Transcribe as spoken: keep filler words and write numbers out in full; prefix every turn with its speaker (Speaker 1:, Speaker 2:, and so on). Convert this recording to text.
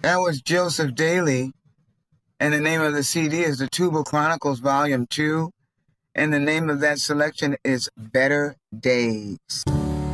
Speaker 1: That was Joseph Daly, and the name of the C D is the Tubal Chronicles Volume two, and the name of that selection is Better Days.